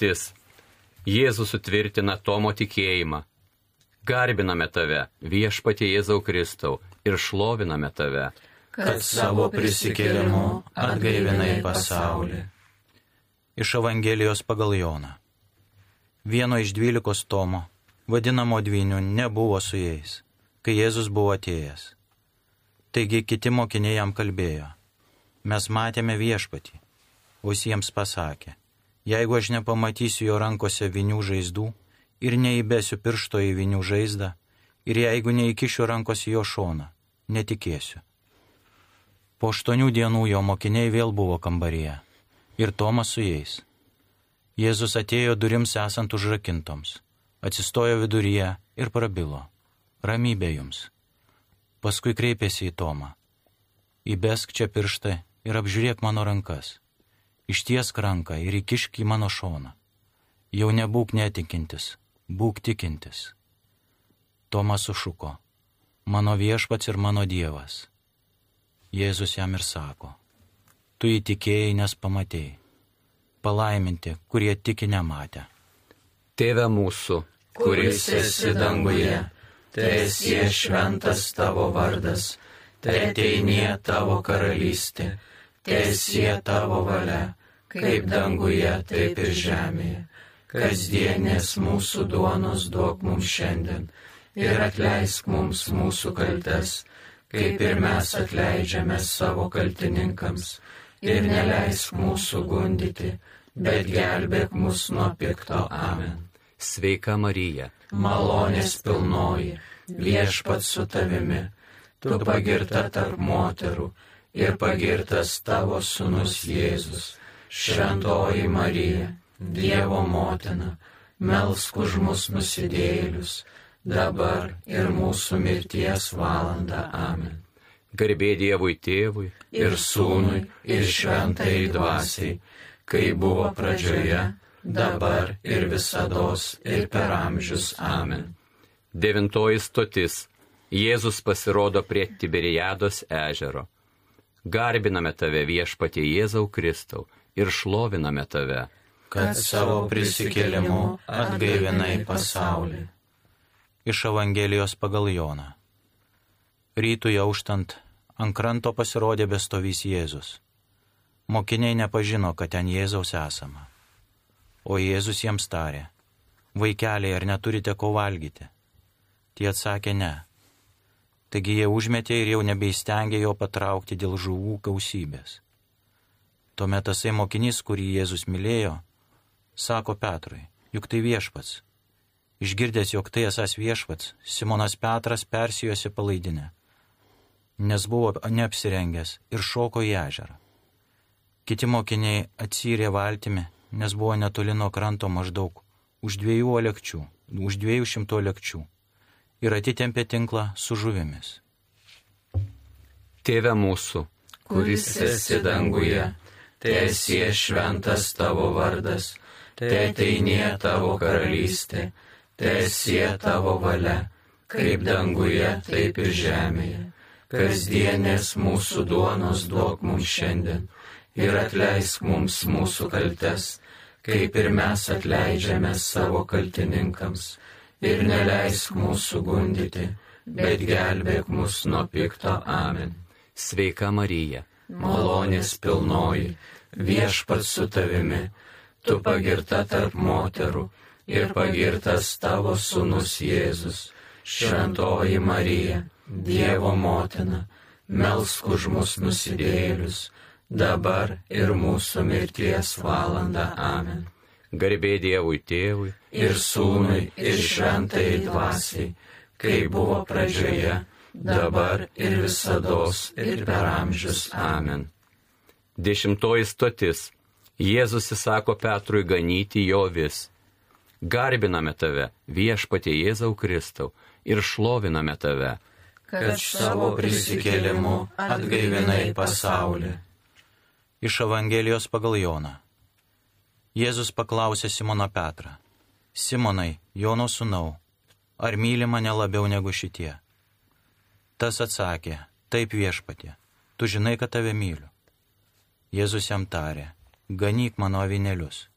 naktis. Jėzus sutvirtina Tomo tikėjimą. Garbiname tave, viešpatie Jėzau Kristau, ir šloviname tave, kad savo prisikėlimu atgaivinai pasaulį. Iš Evangelijos pagal Joną. Vieno iš 12 Tomo, vadinamo Dvyniu, nebuvo su jais, kai Jėzus buvo atėjęs. Taigi kiti mokiniai jam kalbėjo: mes matėme viešpatį. O jis jiems pasakė: jeigu aš nepamatysiu jo rankose vinių žaizdų ir neįbesiu piršto į vinių žaizdą, ir jeigu neįkišiu rankos į jo šoną, netikėsiu. Po 8 dienų jo mokiniai vėl buvo kambaryje, ir Tomas su jais. Jėzus atėjo durims esant užrakintoms, atsistojo viduryje ir prabilo: ramybė jums. Paskui kreipėsi į Tomą: įbesk čia pirštą ir apžiūrėk mano rankas. Ištiesk ranką ir įkišk į mano šoną. Jau nebūk netikintis, būk tikintis. Tomas sušuko: mano viešpats ir mano Dievas. Jėzus jam ir sako: tu įtikėjai, nes pamatėjai. Palaiminti, kurie tiki nematę. Tėve mūsų, kuris esi danguje, teesie šventas tavo vardas, teateinie tavo karalystė, teesie tavo valia, kaip danguje, taip ir žemėje. Kasdienės mūsų duonos duok mums šiandien ir atleisk mums mūsų kaltes, kaip ir mes atleidžiame savo kaltininkams, ir neleisk mūsų gundyti, bet gelbėk mus nuo pikto. Amen. Sveika Marija, malonės pilnoji, viešpats su tavimi, tu pagirta tarp moterų ir pagirtas tavo sūnus Jėzus. Šventoji Marija, Dievo motina, melsk už mus nusidėjėlius, dabar ir mūsų mirties valanda. Amen. Garbė Dievui Tėvui ir Sūnui ir Šventajai Dvasiai, kai buvo pradžioje, dabar ir visados ir per amžius. Amen. 9 stotis. Jėzus pasirodo prie Tiberiados ežero. Garbiname tave, viešpatie Jėzau Kristau, ir šloviname tave, kad savo prisikėlimu atgaivinai pasaulį. Iš Evangelijos pagal Joną. Rytui auštant, ant kranto pasirodė bestovys Jėzus. Mokiniai nepažino, kad ten Jėzaus esama. O Jėzus jiems tarė: vaikeliai, ar neturite ko valgyti? Tie atsakė: ne. Taigi jie užmetė ir jau nebeįstengė jo patraukti dėl žuvų gausybės. Tuomet tasai mokinys, kurį Jėzus mylėjo, sako Petrui: juk tai viešpats. Išgirdęs, jog tai esas viešpats, Simonas Petras persijosi palaidinę, nes buvo neapsirengęs, ir šoko į ežerą. Kiti mokiniai atsyrė valtimi, nes buvo netoli nuo kranto maždaug už 200 olekčių, ir atitempė tinklą su žuvimis. Tėve mūsų, kuris esi danguje, teesie šventas tavo vardas, teateinie tavo karalystė, teesie tavo valia, kaip danguje, taip ir žemėje. Kasdienės mūsų duonos duok mums šiandien ir atleisk mums mūsų kaltes, kaip ir mes atleidžiame savo kaltininkams, ir neleisk mūsų gundyti, bet gelbėk mus nuo pikto. Amen. Sveika Marija, malonės pilnoji, viešpats su tavimi, tu pagirta tarp moterų ir pagirtas tavo sūnus Jėzus. Šventoji Marija, Dievo motina, melsk už mus nusidėjėlius, dabar ir mūsų mirties valanda. Amen. Garbė Dievui Tėvui ir Sūnui ir Šventajai Dvasiai, kai buvo pradžioje, dabar ir visados ir per amžius. Amen. 10 stotis. Jėzus įsako Petrui ganyti jo avis. Garbiname tave, viešpatie Jėzau Kristau, ir šloviname tave, kad savo prisikėlimu atgaivinai pasaulį. Iš Evangelijos pagal Joną. Jėzus paklausė Simoną Petrą: Simonai, Jono sūnau, ar myli mane labiau negu šitie? Tas atsakė: taip, viešpatie, tu žinai, kad tave myliu. Jėzus jam tarė: ganyk mano avinėlius.